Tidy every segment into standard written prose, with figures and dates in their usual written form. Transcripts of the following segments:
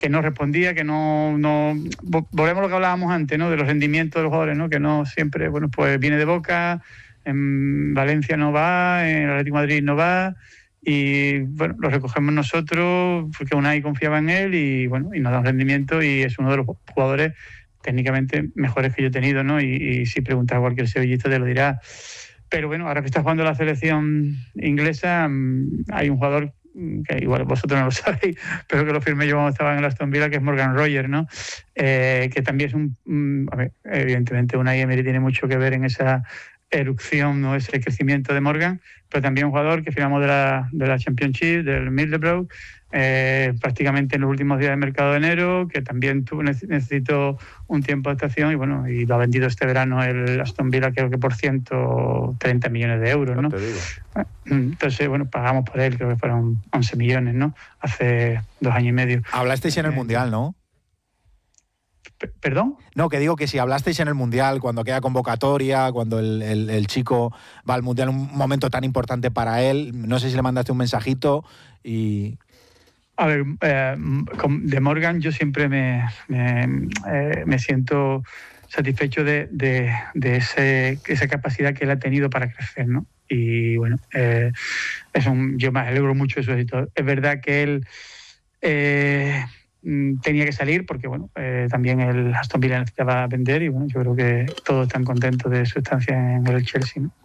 no respondía, que no volvemos a lo que hablábamos antes, ¿no? De los rendimientos de los jugadores, ¿no? Que no siempre, bueno, pues viene de Boca, en Valencia no va, en el Atlético de Madrid no va, y bueno, lo recogemos nosotros porque Unai confiaba en él y bueno, y nos da un rendimiento y es uno de los jugadores técnicamente mejores que yo he tenido, ¿no? Y si preguntas a cualquier sevillista te lo dirá. Pero bueno, ahora que está jugando la selección inglesa, hay un jugador que igual vosotros no lo sabéis, pero que lo firmé yo cuando estaba en el Aston Villa, que es Morgan Rogers, ¿no? Que también es a ver, evidentemente Unai Emery tiene mucho que ver en esa erupción, ¿no? Ese crecimiento de Morgan, pero también un jugador que firmamos de la Championship, del Middlesbrough, prácticamente en los últimos días del mercado de enero, que también necesitó un tiempo de adaptación y bueno, y lo ha vendido este verano el Aston Villa, creo que por 130 millones de euros, ¿no? Entonces, bueno, pagamos por él, creo que fueron 11 millones, ¿no? Hace 2 años y medio. Hablasteis en el Mundial, ¿no? ¿Perdón? No, que digo que si hablasteis en el Mundial, cuando queda convocatoria, cuando el chico va al Mundial, un momento tan importante para él, no sé si le mandaste un mensajito y... A ver, de Morgan yo siempre me siento satisfecho de esa capacidad que él ha tenido para crecer, ¿no? Y bueno, yo me alegro mucho de su éxito. Es verdad que él tenía que salir porque bueno, también el Aston Villa necesitaba vender y bueno, yo creo que todos están contentos de su estancia en el Chelsea, ¿no?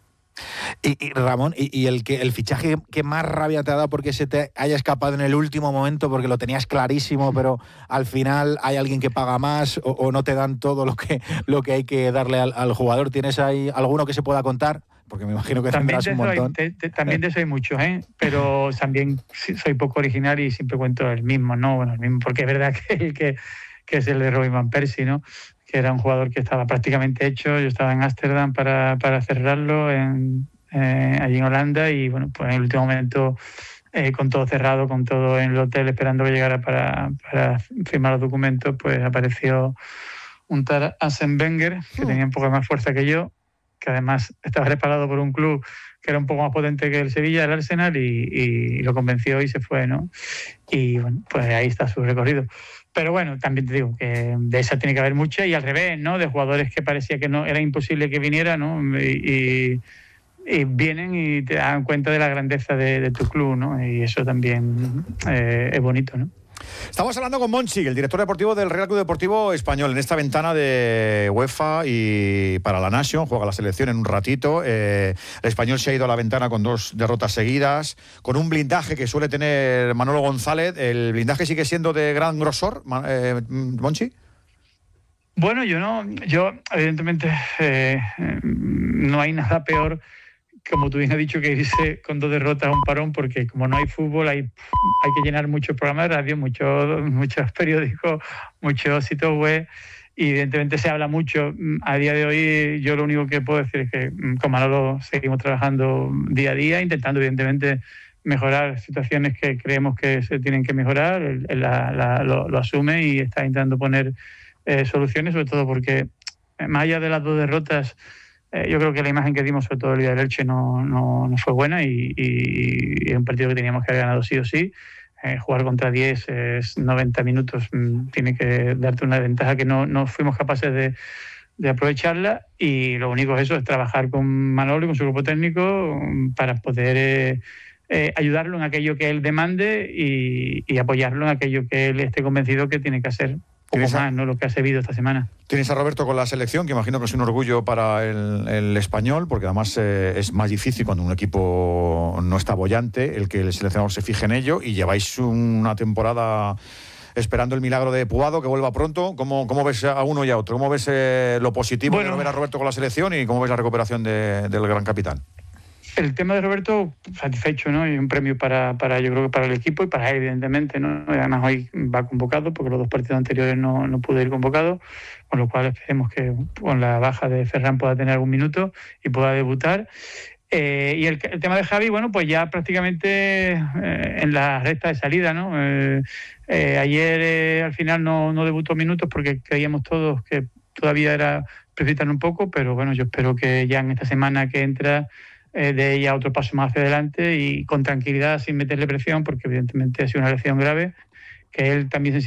Y Ramón, y el fichaje que más rabia te ha dado porque se te haya escapado en el último momento, porque lo tenías clarísimo, pero al final hay alguien que paga más o no te dan todo lo que hay que darle al jugador. ¿Tienes ahí alguno que se pueda contar? Porque me imagino que tendrás un montón. También de eso hay muchos, pero también soy poco original y siempre cuento el mismo, ¿no? Bueno, el mismo, porque es verdad que es el de Robin Van Persie, ¿no? Que era un jugador que estaba prácticamente hecho. Yo estaba en Ámsterdam para cerrarlo allí en Holanda y bueno, pues en el último momento con todo cerrado, con todo en el hotel esperando que llegara para firmar los documentos, pues apareció un tal Arsène Wenger que tenía un poco más fuerza que yo, que además estaba respaldado por un club que era un poco más potente que el Sevilla, el Arsenal, y lo convenció y se fue, ¿no? Y bueno, pues ahí está su recorrido. Pero bueno, también te digo que de esa tiene que haber mucha y al revés, ¿no? De jugadores que parecía que no era imposible que viniera, ¿no? Y vienen y te dan cuenta de la grandeza de tu club, ¿no? Y eso también es bonito, ¿no? Estamos hablando con Monchi, el director deportivo del Real Club Deportivo Español, en esta ventana de UEFA y para la Nation, juega la selección en un ratito. El Español se ha ido a la ventana con 2 derrotas seguidas, con un blindaje que suele tener Manolo González. ¿El blindaje sigue siendo de gran grosor, Monchi? Bueno, yo evidentemente no hay nada peor, como tú bien has dicho, que irse con 2 derrotas a un parón, porque como no hay fútbol hay que llenar muchos programas de radio, muchos periódicos, muchos sitios web, y evidentemente se habla mucho. A día de hoy yo lo único que puedo decir es que con Manolo seguimos trabajando día a día, intentando evidentemente mejorar situaciones que creemos que se tienen que mejorar. Él lo asume y está intentando poner soluciones, sobre todo porque más allá de las 2 derrotas, yo creo que la imagen que dimos, sobre todo el día del Elche, no fue buena y era un partido que teníamos que haber ganado sí o sí. Jugar contra 10 es 90 minutos, tiene que darte una ventaja que no fuimos capaces de aprovecharla, y lo único es eso, es trabajar con Manolo y con su grupo técnico para poder ayudarlo en aquello que él demande y apoyarlo en aquello que él esté convencido que tiene que hacer. Poco más, ¿no? Lo que ha servido esta semana. Tienes a Roberto con la selección, que imagino que es un orgullo para el Español, porque además es más difícil cuando un equipo no está boyante el que el seleccionador se fije en ello, y lleváis una temporada esperando el milagro de Puado, que vuelva pronto. ¿Cómo ves a uno y a otro? ¿Cómo ves lo positivo de ver a Roberto con la selección y cómo ves la recuperación del gran capitán? El tema de Roberto, satisfecho, ¿no? Y un premio para yo creo que para el equipo y para él, evidentemente, ¿no? Y además hoy va convocado, porque los 2 partidos anteriores no pudo ir convocado, con lo cual esperemos que con la baja de Ferran pueda tener algún minuto y pueda debutar. Y el tema de Javi, bueno, pues ya prácticamente en la recta de salida, ¿no? Ayer al final no debutó minutos porque creíamos todos que todavía era precipitar un poco, pero bueno, yo espero que ya en esta semana que entra de ella otro paso más hacia adelante y con tranquilidad, sin meterle presión, porque evidentemente ha sido una lesión grave que él también se